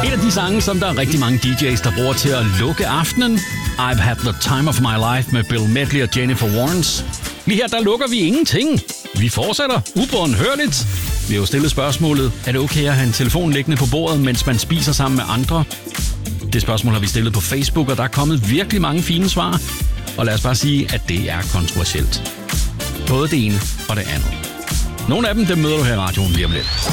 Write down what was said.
En af de sange, som der er rigtig mange DJ's, der bruger til at lukke aftenen. I've Had the Time of My Life med Bill Medley og Jennifer Warnes. Lige her, der lukker vi ingenting. Vi fortsætter ubåndhørligt. Vi har jo stillet spørgsmålet, er det okay at have en telefon liggende på bordet, mens man spiser sammen med andre? Det spørgsmål har vi stillet på Facebook, og der er kommet virkelig mange fine svar. Og lad os bare sige, at det er kontroversielt. Både det ene og det andet. Nogle af dem, dem møder du her i radioen lige om lidt.